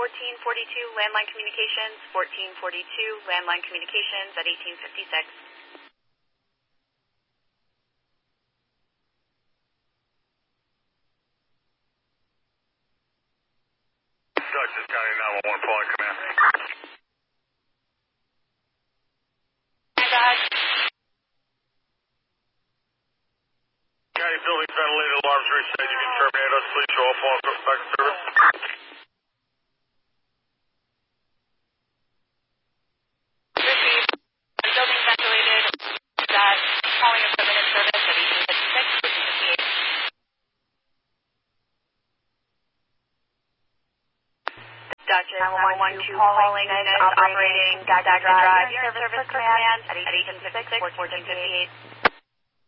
1442 landline communications, 1442 landline communications at 1856. Dutchess County 911 Paul Command. County building ventilated alarms reset. You can terminate us. Please show up on back in service. Received. Building ventilated. That calling equipment in service at 1856, 1458. Dutchess 912 calling United operating Dagger Drive. You're in service for command at 1856, 1458.